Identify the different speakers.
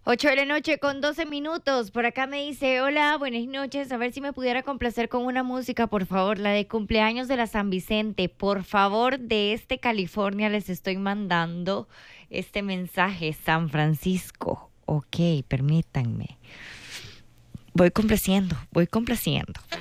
Speaker 1: 8 de la noche con 12 minutos. Por acá me dice, hola, buenas noches. A ver si me pudiera complacer con una música, por favor. La de cumpleaños de la San Vicente. Por favor, de California les estoy mandando este mensaje. San Francisco. Ok, permítanme. Voy complaciendo, voy complaciendo.